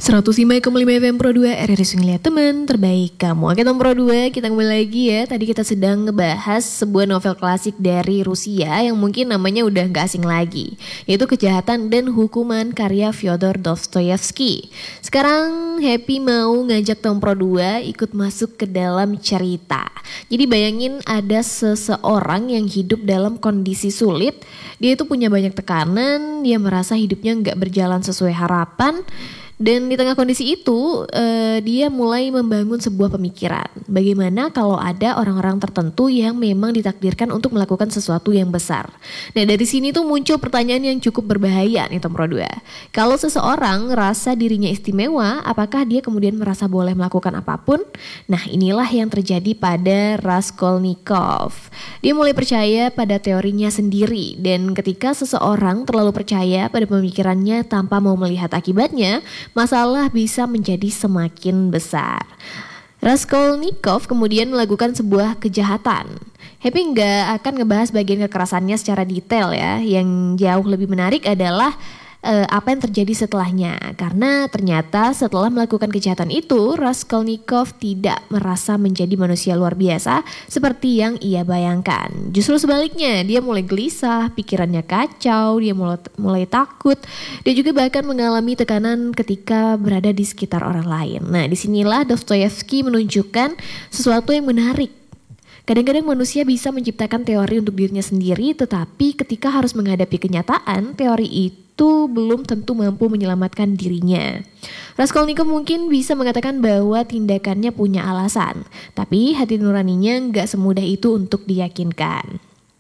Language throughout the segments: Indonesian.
105,5 FM Pro 2 RRI Ngeliat Teman Terbaik Kamu. Oke teman Pro 2, kita kembali lagi ya. Tadi kita sedang ngebahas sebuah novel klasik dari Rusia yang mungkin namanya udah gak asing lagi, yaitu Kejahatan dan Hukuman karya Fyodor Dostoyevsky. Sekarang Happy mau ngajak teman Pro 2 ikut masuk ke dalam cerita. Jadi bayangin ada seseorang yang hidup dalam kondisi sulit. Dia itu punya banyak tekanan, dia merasa hidupnya gak berjalan sesuai harapan. Dan di tengah kondisi itu dia mulai membangun sebuah pemikiran. Bagaimana kalau ada orang-orang tertentu yang memang ditakdirkan untuk melakukan sesuatu yang besar. Nah dari sini tuh muncul pertanyaan yang cukup berbahaya nih Tom Pro 2. Kalau seseorang rasa dirinya istimewa, apakah dia kemudian merasa boleh melakukan apapun? Nah inilah yang terjadi pada Raskolnikov. Dia mulai percaya pada teorinya sendiri. Dan ketika seseorang terlalu percaya pada pemikirannya tanpa mau melihat akibatnya, masalah bisa menjadi semakin besar. Raskolnikov kemudian melakukan sebuah kejahatan. Happy nggak akan ngebahas bagian kekerasannya secara detail ya. Yang jauh lebih menarik adalah apa yang terjadi setelahnya. Karena ternyata setelah melakukan kejahatan itu, Raskolnikov tidak merasa menjadi manusia luar biasa seperti yang ia bayangkan. Justru sebaliknya, dia mulai gelisah, pikirannya kacau, dia mulai takut. Dia juga bahkan mengalami tekanan ketika berada di sekitar orang lain. Nah, disinilah Dostoyevsky menunjukkan sesuatu yang menarik. Kadang-kadang manusia bisa menciptakan teori untuk dirinya sendiri, tetapi ketika harus menghadapi kenyataan, teori itu belum tentu mampu menyelamatkan dirinya. Raskolnikov mungkin bisa mengatakan bahwa tindakannya punya alasan, tapi hati nuraninya nggak semudah itu untuk diyakinkan.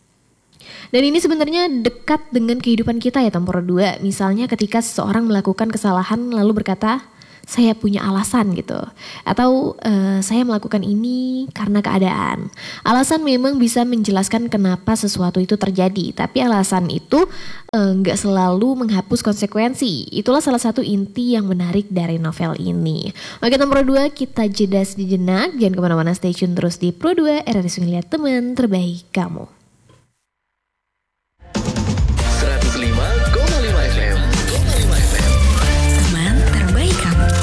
Dan ini sebenarnya dekat dengan kehidupan kita ya Tempor 2. Misalnya ketika seseorang melakukan kesalahan lalu berkata, saya punya alasan gitu. Atau saya melakukan ini karena keadaan. Alasan memang bisa menjelaskan kenapa sesuatu itu terjadi. Tapi alasan itu gak selalu menghapus konsekuensi. Itulah salah satu inti yang menarik dari novel ini. Oke nomor 2, kita jeda sejenak. Jangan kemana-mana, stay tune terus di Pro 2 RRI Ngeliat Teman Terbaik Kamu.